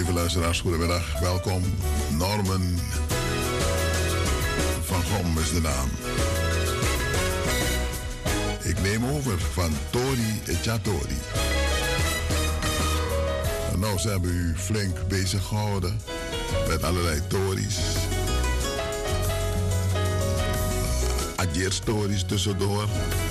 Lieve luisteraars, goedemiddag. Welkom. Norman van Gom is de naam. Ik neem over van Tori Echatori. Nou, ze hebben u flink bezig gehouden met allerlei tories. Adjeerstories tussendoor.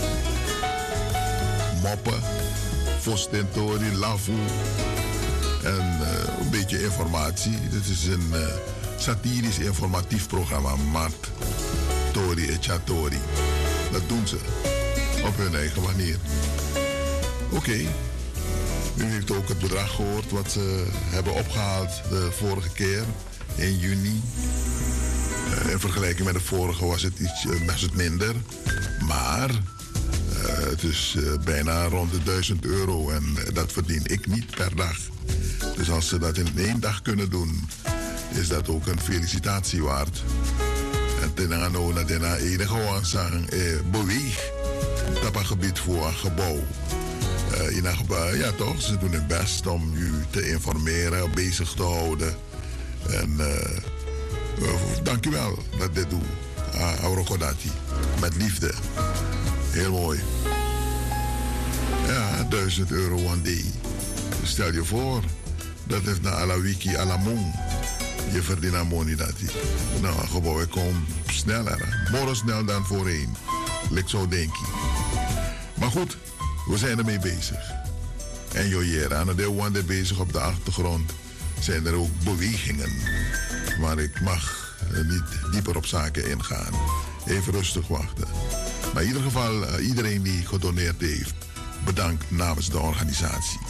Moppen. Vostin-tori, Lafu. En een beetje informatie. Dit is een satirisch informatief programma. Mart, Tori Echatori. Dat doen ze. Op hun eigen manier. Oké. U heeft ook het bedrag gehoord wat ze hebben opgehaald de vorige keer. In juni. In vergelijking met de vorige was het minder. Maar het is bijna rond de €1000. En dat verdien ik niet per dag. Dus als ze dat in 1 dag kunnen doen, is dat ook een felicitatie waard. En ten aanzien dat na enige aanzang beweeg op een gebied voor een gebouw. Ja toch, ze doen hun best om u te informeren, bezig te houden. En dank u wel dat dit doet. Aurokodati. Met liefde. Heel mooi. Ja, €1000 one day. Stel je voor, dat is na ala wiki ala mong. Je verdient aan money dat. Nou, een gebouw komt sneller. Morgen snel dan voorheen. Lijkt zo denk ik. Maar goed, we zijn ermee bezig. En joh, aan de wande bezig op de achtergrond zijn er ook bewegingen. Maar ik mag niet dieper op zaken ingaan. Even rustig wachten. Maar in ieder geval, iedereen die gedoneerd heeft, bedankt namens de organisatie.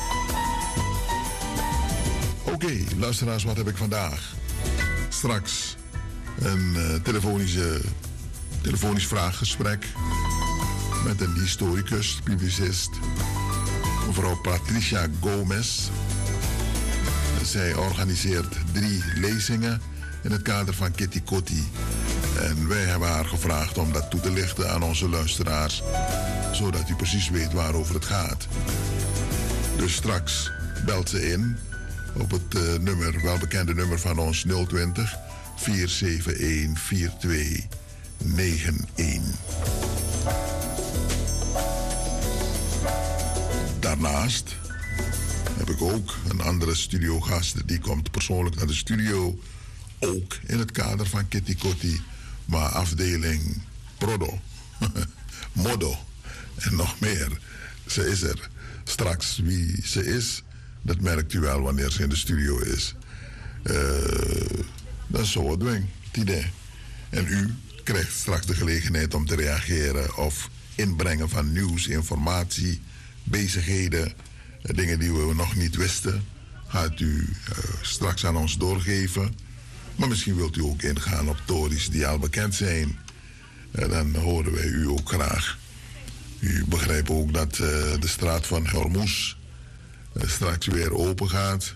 Oké, luisteraars, wat heb ik vandaag? Straks een telefonisch vraaggesprek met een historicus, publicist, mevrouw Patricia Gomez. Zij organiseert 3 lezingen in het kader van Kitty Kotti. En wij hebben haar gevraagd om dat toe te lichten aan onze luisteraars, zodat u precies weet waarover het gaat. Dus straks belt ze in op het welbekende nummer van ons 020 471 4291. Daarnaast heb ik ook een andere studiogast. Die komt persoonlijk naar de studio. Ook in het kader van Kitty Kotti. Maar afdeling Prodo. Modo. En nog meer. Ze is er. Straks wie ze is, dat merkt u wel wanneer ze in de studio is. Dat is zo het ding. Het idee. En u krijgt straks de gelegenheid om te reageren of inbrengen van nieuws, informatie, bezigheden, dingen die we nog niet wisten, gaat u straks aan ons doorgeven. Maar misschien wilt u ook ingaan op tories die al bekend zijn. Dan horen wij u ook graag. U begrijpt ook dat de straat van Hormuz straks weer open gaat.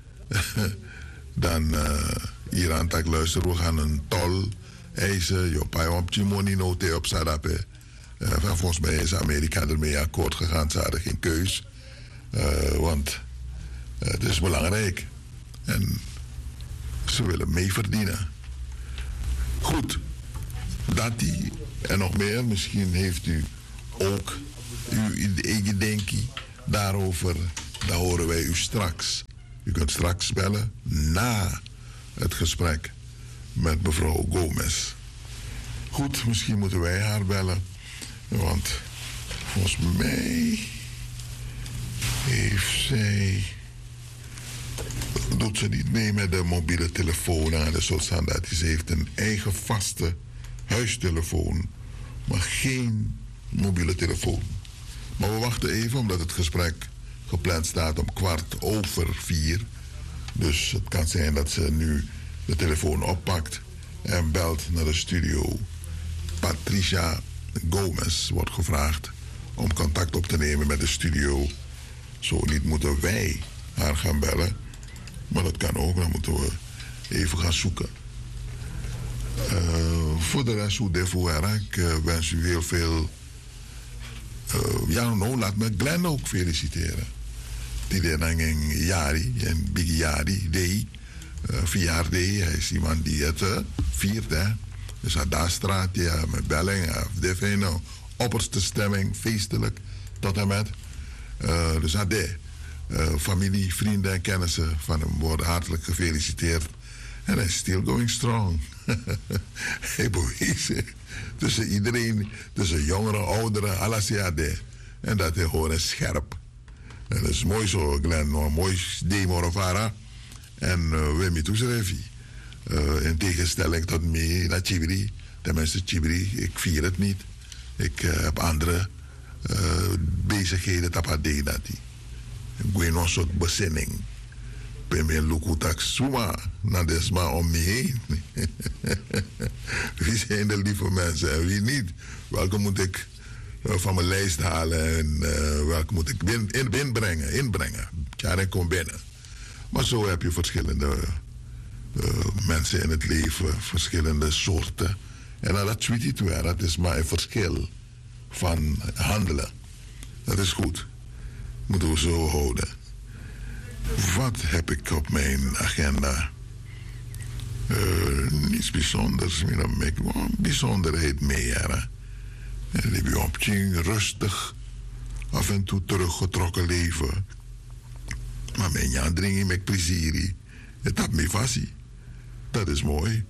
Dan hier aan het luisteren, we gaan een tol eisen. Je paai op Chimoni note op Sadape. Volgens mij is Amerika ermee akkoord gegaan. Ze hadden geen keus. Want het is belangrijk. En ze willen mee verdienen. Goed. Dat die en nog meer. Misschien heeft u ook uw eigen denkie daarover. Dan horen wij u straks. U kunt straks bellen na het gesprek met mevrouw Gomez. Goed, misschien moeten wij haar bellen. Want volgens mij doet ze niet mee met de mobiele telefoon aan de zodat ze heeft een eigen vaste huistelefoon, maar geen mobiele telefoon. Maar we wachten even, omdat het gesprek gepland staat om 4:15. Dus het kan zijn dat ze nu de telefoon oppakt en belt naar de studio. Patricia Gomez wordt gevraagd om contact op te nemen met de studio. Zo niet moeten wij haar gaan bellen. Maar dat kan ook, dan moeten we even gaan zoeken. Voor de rest, hoe ik wens u heel veel... laat me Glenn ook feliciteren. die een jari, een big jari, day, verjaardag. Hij is iemand die het viert, hè. Dus daar straat, ja, met belling, of opperste stemming, feestelijk, tot en met. Dus familie, vrienden en kennissen van hem worden hartelijk gefeliciteerd. En hij is still going strong. Hij bewezen tussen iedereen, tussen jongeren, ouderen, alles ja de. En dat is gewoon scherp. En dat is mooi zo, Glenn, een mooi demorofara. En we hebben toeschreven. In tegenstelling tot mij, naar Chibri. Tenminste, Chibri, ik vier het niet. Ik heb andere bezigheden dat ik deed. Ik ben een soort bezinning. Ik ben lukutak suma, na desma om me heen. Wie zijn de lieve mensen en wie niet? Welke moet ik van mijn lijst halen en welke moet ik inbrengen? Ja, ik kom binnen. Maar zo heb je verschillende mensen in het leven, verschillende soorten. En dat dat is maar een verschil van handelen. Dat is goed. Moeten we zo houden. Wat heb ik op mijn agenda? Niets bijzonders. Maar ik wil een bijzonderheid mee. En die op rustig, af en toe teruggetrokken leven. Maar mijn jandring met plezier. Het had me vastie. Dat is mooi.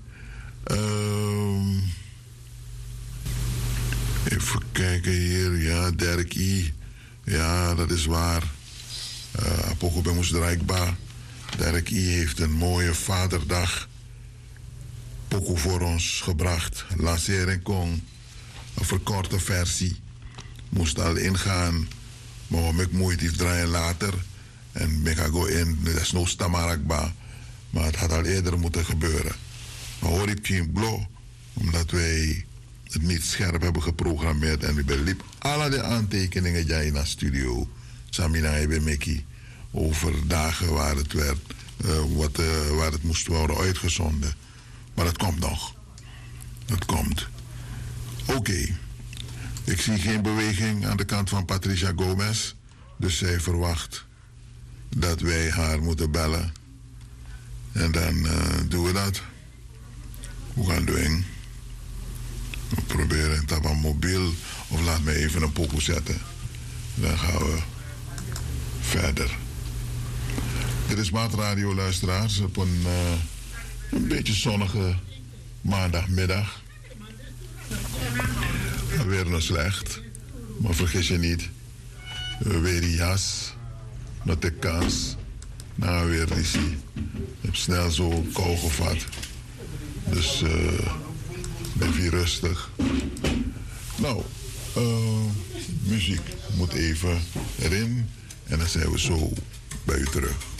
Even kijken hier. Ja, Dirk I. Ja, dat is waar. Apoko bij ons draaibaar. Dirk I heeft een mooie vaderdag. Poko voor ons gebracht. Lancering kon. Een verkorte versie. Moest al ingaan. Maar om ik moeite draaien later. En ik ga go in. Dat is nog stamarakba. Maar het had al eerder moeten gebeuren. Maar hoor ik geen blow. Omdat wij het niet scherp hebben geprogrammeerd. En we beliep alle de aantekeningen jij in de studio. Samina en Mickey. Over dagen waar het werd. Waar het moest worden uitgezonden. Maar dat komt nog. Dat komt. Oké. Ik zie geen beweging aan de kant van Patricia Gomez. Dus zij verwacht dat wij haar moeten bellen. En dan doen we dat. Hoe gaan we doen? We proberen het op een mobiel. Of laat me even een pokoe zetten. Dan gaan we verder. Dit is Maatradio, luisteraars. Op een beetje zonnige maandagmiddag. Weer nog slecht. Maar vergis je niet. Weer die jas. Met de kans. Nou, weer die zie. Ik heb snel zo kou gevat. Dus ben weer rustig. Nou, muziek moet even erin. En dan zijn we zo bij u terug.